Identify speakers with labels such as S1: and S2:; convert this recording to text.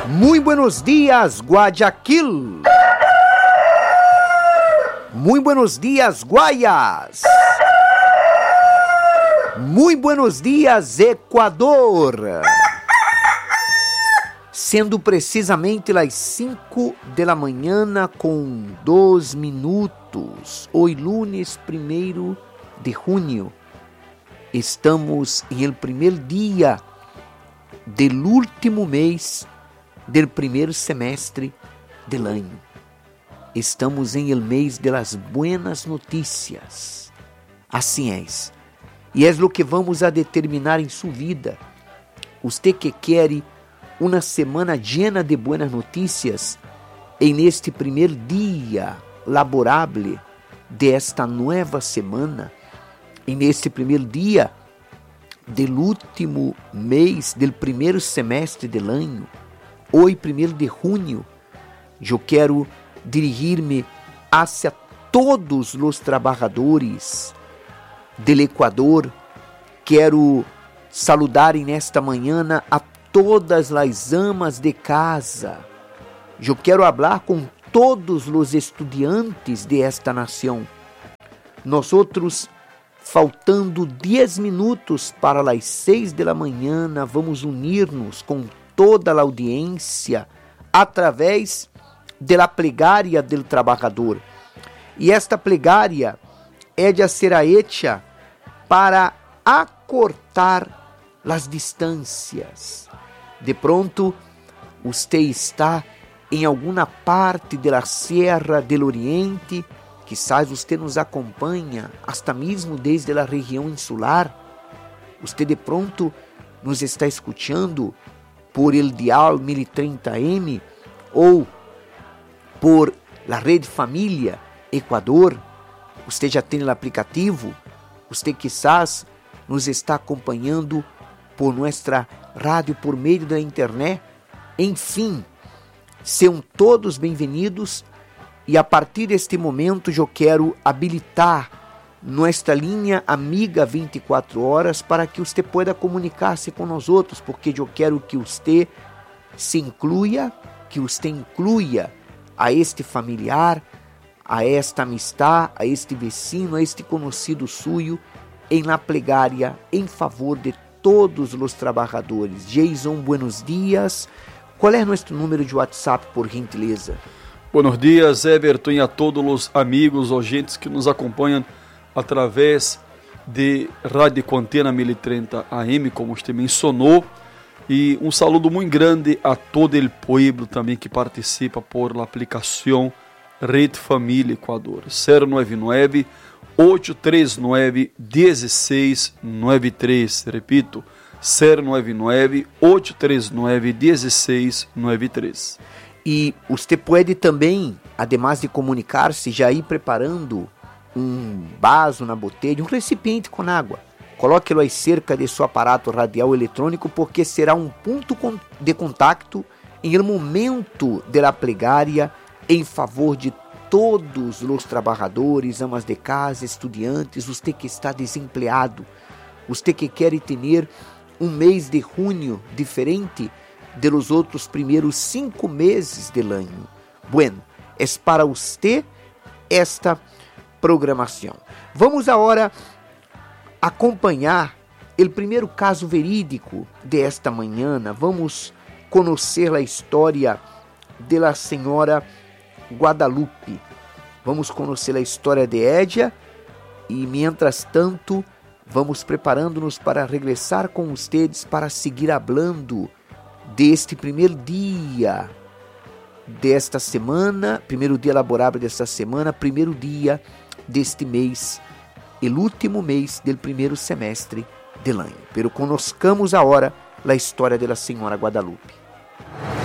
S1: Muy buenos días, Guayaquil. Muy buenos días, Guayas. Muy buenos días, Equador. Sendo precisamente as 5 da manhã com 2 minutos, hoje lunes 1 de junho, estamos em el primeiro dia del último mês del primeiro semestre del año. Estamos em el mês de las buenas notícias. Assim é. E é o que vamos a determinar em sua vida. Você que quer uma semana llena de buenas notícias, em este primeiro dia laborable de esta nova semana, em este primeiro dia del último mês del primeiro semestre del año, hoje 1 de junho, eu quero dirigir-me hacia todos os trabalhadores del Equador. Quero saludar nesta manhã a todas as amas de casa. Eu quero falar com todos os estudantes de esta nação. Nós outros, faltando 10 minutos para as 6 da manhã, vamos unir-nos com toda a audiência através da plegária do trabalhador. E esta plegária é de ser hecha para acortar as distâncias. De pronto, você está em alguma parte da Serra do Oriente, quizás você nos acompanha, hasta mesmo desde a região insular. Você de pronto nos está escutando por el dial 1030M ou por la Rede Família Equador. Você já tem o aplicativo. Você quizás nos está acompanhando por nossa rádio por meio da internet. Enfim, sejam todos bem-vindos. E a partir deste momento eu quero habilitar nossa linha amiga 24 horas para que você possa comunicar-se com nós outros, porque eu quero que você se incluya, que você incluya a este familiar, a esta amistad, a este vecino, a este conhecido suyo, em la plegária em favor de todos os trabalhadores. Jason, buenos dias. Qual é nosso número de WhatsApp, por gentileza?
S2: Buenos dias, Everton, e a todos os amigos, ouvintes que nos acompanham através de Rádio Quantena 1030 AM, como você mencionou, e um saludo muito grande a todo o povo também que participa por la aplicação Rede Família Equador. 099-839-1693, repito, 099-839-1693.
S1: E você pode também, además de comunicar-se, já ir preparando um vaso na botella, um recipiente com água. Coloque-lo aí cerca de seu aparato radial eletrônico, porque será um ponto de contato em el momento da plegária em favor de todos os trabalhadores, amas de casa, estudantes, você que está desempregado, você que quer ter um mês de junho diferente de los outros primeiros 5 meses do ano. Bueno, é para você esta programação. Vamos agora acompanhar o primeiro caso verídico desta manhã. Vamos conhecer a história da senhora Guadalupe. Vamos conhecer a história de Édia e, mientras tanto, vamos preparando-nos para regressar com vocês para seguir hablando deste primeiro dia desta semana, primeiro dia laborável desta semana, primeiro dia deste mês, o último mês do primeiro semestre del año. Pero conozcamos agora a história da senhora Guadalupe.